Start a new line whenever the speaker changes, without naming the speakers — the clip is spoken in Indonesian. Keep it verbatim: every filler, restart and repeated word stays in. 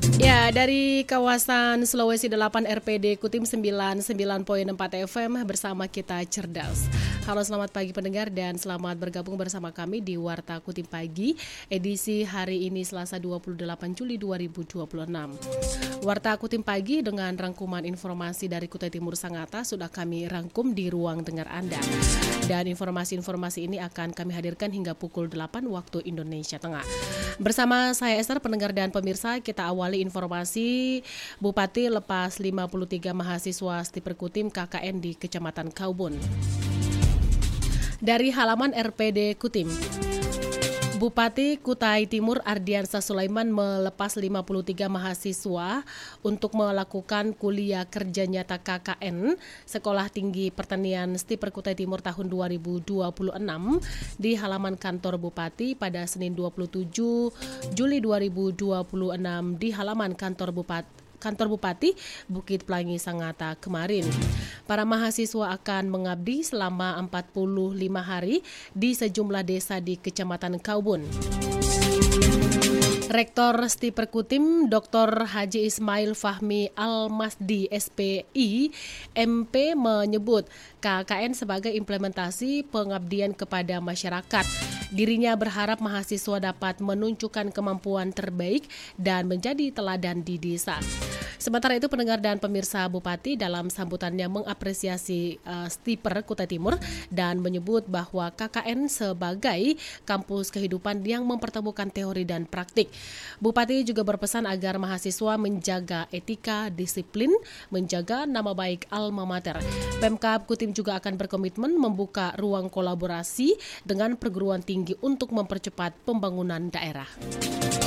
Ya, dari kawasan Sulawesi delapan R P D Kutim sembilan puluh sembilan koma empat F M bersama kita cerdas. Halo, selamat pagi pendengar dan selamat bergabung bersama kami di Warta Kutim Pagi edisi hari ini Selasa dua puluh delapan Juli dua ribu dua puluh enam. Warta Kutim Pagi dengan rangkuman informasi dari Kutai Timur Sangatta sudah kami rangkum di ruang dengar Anda. Dan informasi-informasi ini akan kami hadirkan hingga pukul delapan waktu Indonesia Tengah. Bersama saya Esther, pendengar dan pemirsa, kita awali informasi Bupati lepas lima puluh tiga mahasiswa Stiper Kutim K K N di Kecamatan Kaubon. Dari halaman R P D Kutim, Bupati Kutai Timur Ardiansah Sulaiman melepas lima puluh tiga mahasiswa untuk melakukan kuliah kerja nyata K K N Sekolah Tinggi Pertanian Stiper Kutai Timur tahun dua ribu dua puluh enam di halaman kantor Bupati pada Senin dua puluh tujuh Juli dua ribu dua puluh enam di halaman kantor Bupati Kantor Bupati Bukit Pelangi Sangatta kemarin. Para mahasiswa akan mengabdi selama empat puluh lima hari di sejumlah desa di Kecamatan Kaubon. Rektor Stiper Kutim Doktor Haji Ismail Fahmi Al-Masdi S P I M P menyebut K K N sebagai implementasi pengabdian kepada masyarakat. Dirinya berharap mahasiswa dapat menunjukkan kemampuan terbaik dan menjadi teladan di desa. Sementara itu, pendengar dan pemirsa, Bupati dalam sambutannya mengapresiasi uh, Stiper Kutai Timur dan menyebut bahwa K K N sebagai kampus kehidupan yang mempertemukan teori dan praktik. Bupati juga berpesan agar mahasiswa menjaga etika, disiplin, menjaga nama baik alma mater. Pemkab Kutim juga akan berkomitmen membuka ruang kolaborasi dengan perguruan tinggi untuk mempercepat pembangunan daerah.